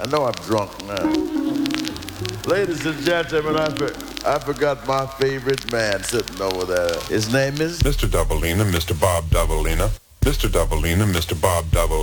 I know I'm drunk now. Ladies and gentlemen, I forgot my favorite man sitting over there. His name is Mr. Doubleina, Mr. Bob Doubleina. Mr. Doubleina, Mr. Bob Doubleina.